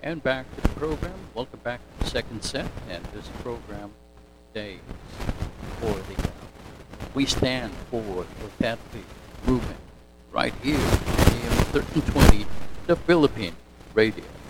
And back to the program. Welcome back to the second set. And this program today is for the We Stand for the Catholic Movement right here on AM 1320, the Philippine Radio.